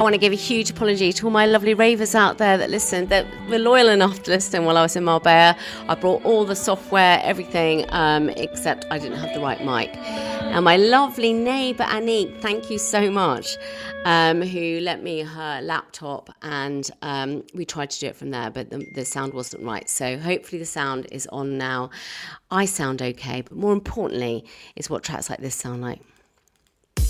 want to give a huge apology to all my lovely ravers out there that listened, that were loyal enough to listen while I was in Marbella. I brought all the software, everything, except I didn't have the right mic. And my lovely neighbour Anique, thank you so much, who lent me her laptop, and we tried to do it from there, but the sound wasn't right. So hopefully the sound is on now. I sound okay, but more importantly is what tracks like this sound like.